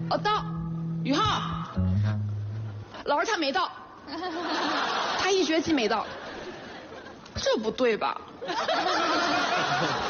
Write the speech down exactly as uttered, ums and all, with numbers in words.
哦，到，宇浩，老师他没到，他一学期没到，这不对吧？